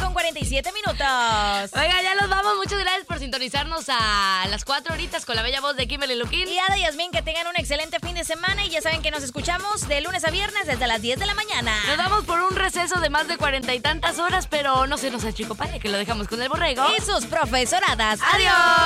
7:47. Oiga, ya nos vamos. Muchas gracias por sintonizarnos a las 4 horitas con la bella voz de Kimberly Luquín. Y Ada y Yasmín, que tengan un excelente fin de semana. Y ya saben que nos escuchamos de lunes a viernes desde las 10 de la mañana. Nos vamos por un receso de más de 40 y tantas horas, pero no se nos achicopale, que lo dejamos con el borrego y sus profesoradas. ¡Adiós!